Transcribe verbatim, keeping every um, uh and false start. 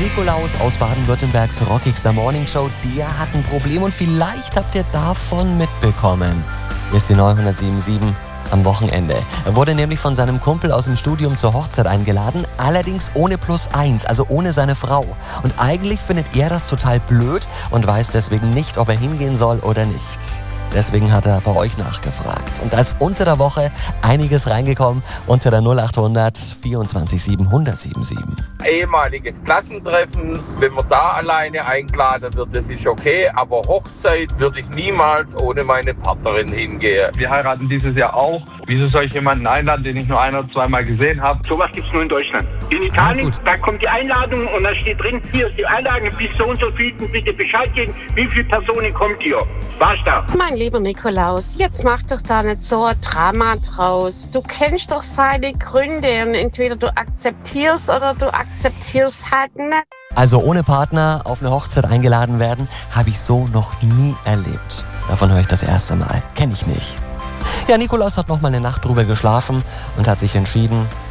Nikolaus aus Baden-Württembergs rockigster Morningshow, der hat ein Problem und vielleicht habt ihr davon mitbekommen. Hier ist die neunhundertsiebenundsiebzig am Wochenende. Er wurde nämlich von seinem Kumpel aus dem Studium zur Hochzeit eingeladen, allerdings ohne Plus eins, also ohne seine Frau. Und eigentlich findet er das total blöd und weiß deswegen nicht, ob er hingehen soll oder nicht. Deswegen hat er bei euch nachgefragt. Und da ist unter der Woche einiges reingekommen unter der null acht hundert vierundzwanzig sieben hundertsiebenundsiebzig. Ehemaliges Klassentreffen, wenn man da alleine eingeladen wird, das ist okay, aber Hochzeit würde ich niemals ohne meine Partnerin hingehen. Wir heiraten dieses Jahr auch. Wieso soll ich jemanden einladen, den ich nur ein- oder zweimal gesehen habe? Sowas gibt es nur in Deutschland. In Italien, Ja, da kommt die Einladung und da steht drin, hier ist die Einladung, bis so und so viel, bitte Bescheid geben, wie viele Personen kommt hier. War's da? Mein lieber Nikolaus, jetzt mach doch da nicht so ein Drama draus. Du kennst doch seine Gründe und entweder du akzeptierst oder du akzeptierst halt nicht. Also ohne Partner auf eine Hochzeit eingeladen werden, habe ich so noch nie erlebt. Davon höre ich das erste Mal. Kenne ich nicht. Ja, Nikolaus hat noch mal eine Nacht drüber geschlafen und hat sich entschieden,